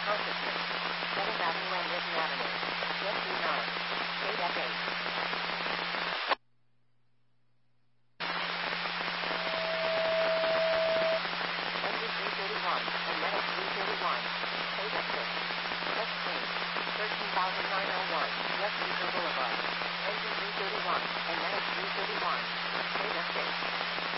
Consciousness. 7th Avenue and Lytton Avenue. Yes, 9. State F8. Engine 331 and Medic 331. State F6. Next train. 13,901. West Beaver Boulevard. Engine 331 and Medic 331. State F6.